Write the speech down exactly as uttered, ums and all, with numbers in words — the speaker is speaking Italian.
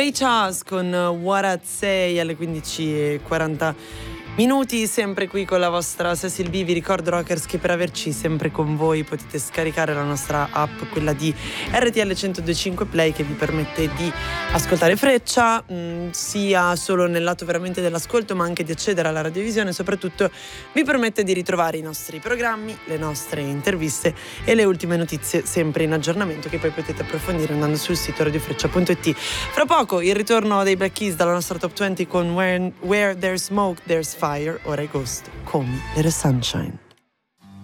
Ray Charles con What I'd Say alle quindici e quaranta minuti, sempre qui con la vostra Cecil B. Vi ricordo, rockers, che per averci sempre con voi potete scaricare la nostra app, quella di R T L centodue e cinque Play, che vi permette di ascoltare Freccia, mh, sia solo nel lato veramente dell'ascolto, ma anche di accedere alla radiovisione. Soprattutto vi permette di ritrovare i nostri programmi, le nostre interviste e le ultime notizie, sempre in aggiornamento, che poi potete approfondire andando sul sito radiofreccia punto it. Fra poco il ritorno dei Black Keys dalla nostra Top venti con Where, Where There's Smoke There's Fire. Ora i Ghost, Call Me Little Sunshine.